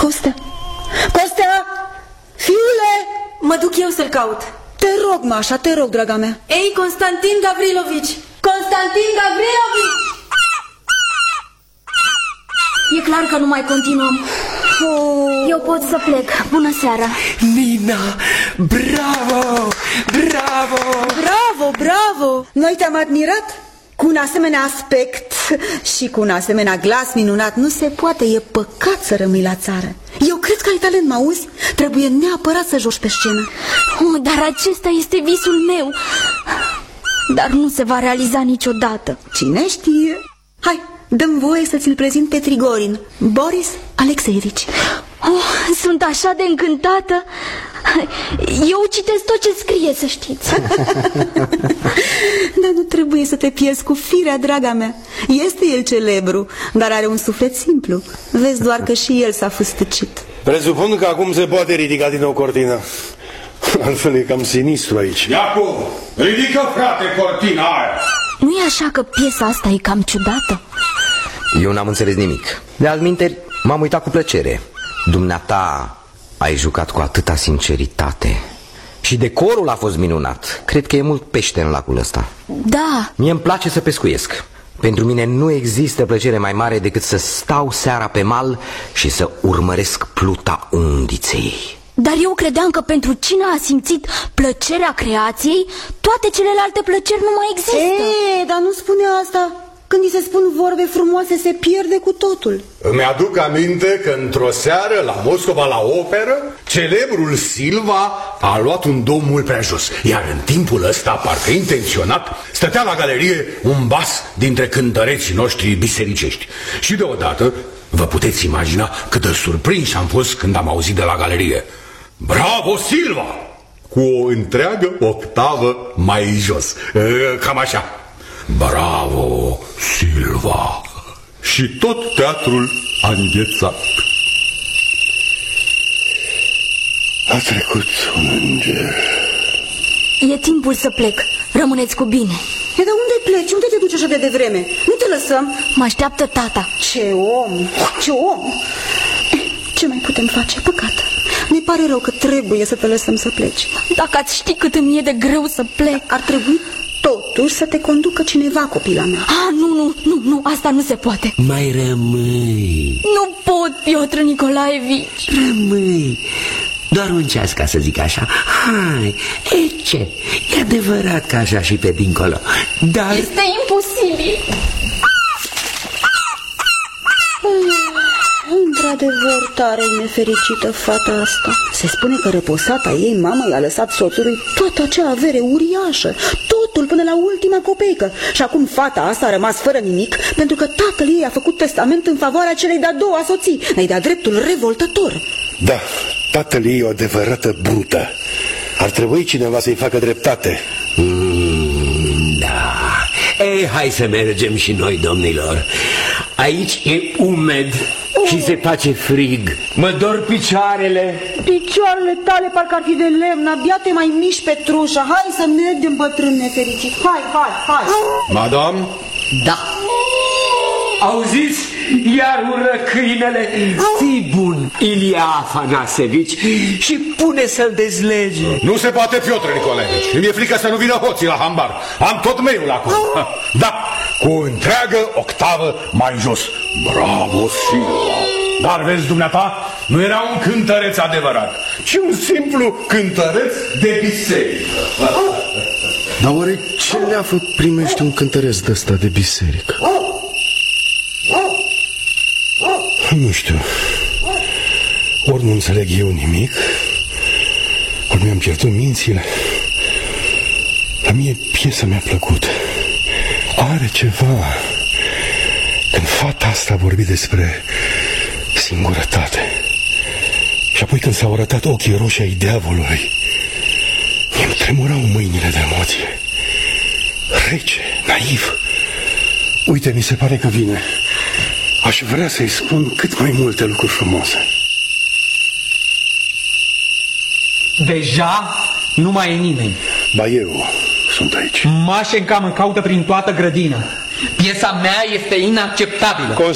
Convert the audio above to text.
Costea! Costea! Fiule! Mă duc eu să-l caut. Te rog, Mașa, te rog, draga mea. Ei, Constantin Gavrilovici! Constantin Gavrilovici! E clar că nu mai continuăm. Eu pot să plec. Bună seara. Nina, bravo, bravo. Bravo, bravo. Noi te-am admirat. Cu un asemenea aspect și cu un asemenea glas minunat nu se poate, e păcat să rămâi la țară. Eu cred că ai talent, mă auzi? Trebuie neapărat să joci pe scenă. Dar acesta este visul meu. Dar nu se va realiza niciodată. Cine știe? Hai, dă-mi voie să ți-l prezint pe Trigorin, Boris Alexeevici. Sunt așa de încântată. Eu citesc tot ce scrie, să știți. Dar nu trebuie să te pierzi cu firea, draga mea. Este el celebru, dar are un suflet simplu. Vezi doar că și el s-a fâstăcit. Presupun că acum se poate ridica din nou cortina. Altfel e cam sinistru aici. Iacu, ridică, frate, cortina aia. Nu e așa că piesa asta e cam ciudată? Eu n-am înțeles nimic. De altminteri, m-am uitat cu plăcere. Dumneata ai jucat cu atâta sinceritate. Și decorul a fost minunat. Cred că e mult pește în lacul ăsta. Da. Mie îmi place să pescuiesc. Pentru mine nu există plăcere mai mare decât să stau seara pe mal și să urmăresc pluta undiței. Dar eu credeam că pentru cine a simțit plăcerea creației, toate celelalte plăceri nu mai există. Dar nu spune asta. Când îi se spun vorbe frumoase, se pierde cu totul. Îmi aduc aminte că într-o seară la Moscova, la operă, celebrul Silva a luat un dom mult prea jos. Iar în timpul ăsta, parcă intenționat, stătea la galerie un bas dintre cântăreții noștri bisericești. Și deodată, vă puteți imagina cât de surprins am fost când am auzit de la galerie: bravo, Silva! Cu o întreagă octavă mai jos. Cam așa: bravo, Silva! Și tot teatrul a înghețat. A trecut un înger. E timpul să plec. Rămâneți cu bine. De unde pleci? Unde te duci așa de devreme? Nu te lăsăm. Mă așteaptă tata. Ce om, ce om. Ce mai putem face? Păcat. Ne pare rău că trebuie să te lăsăm să pleci. Dacă ați ști cât îmi e de greu să plec. Ar trebui totuși să te conducă cineva, copila mea. Nu, asta nu se poate. Mai rămâi. Nu pot, Piotr Nicolaevici. Rămâi. Doar un ceas, ca să zic așa. Hai, e ce? E adevărat că așa și pe dincolo. Dar... este imposibil. Într-adevăr, tare nefericită fata asta. Se spune că răposata ei mamă i-a lăsat soțului toată acea avere uriașă, totul până la ultima copeică. Și acum fata asta a rămas fără nimic pentru că tatăl ei a făcut testament în favoarea celei de-a doua soții. Îi da dreptul revoltător. Da, tatăl ei e o adevărată brută. Ar trebui cineva să-i facă dreptate. Da. Ei, hai să mergem și noi, domnilor. Aici e umed și se face frig. Mă dor picioarele. Picioarele tale parcă ar fi de lemn. Abia te mai miști, Petrușa. Hai să mergem, bătrân nefericit. Hai. Madame? Da. Auziți? Iar ură câinele. Fii bun, Ilia Afanasevici, și pune să-l dezlege. Nu se poate, Piotr Nicolaevici. Mi-e frică să nu vină hoții la hambar. Am tot meiul acum. Da, cu o întreagă octavă mai jos. Bravo, Silva! Dar vezi, dumneata, nu era un cântăreț adevărat, ci un simplu cântăreț de biserică. Dar oare ce leafă primește un cântăreț de ăsta de biserică? Nu știu. Ori nu înțeleg eu nimic, ori mi-am pierdut mințile. Dar mie piesa mi-a plăcut. Are ceva. Când fata asta a vorbit despre singurătate și apoi când s-au arătat ochii roșii ai diavolului, mi-mi tremurau mâinile de emoție. Rece, naiv. Uite, mi se pare că vine. Aș vrea să-i spun cât mai multe lucruri frumoase. Deja nu mai e nimeni. Ba eu sunt aici. Mașenca mă caută prin toată grădina. Piesa mea este inacceptabilă.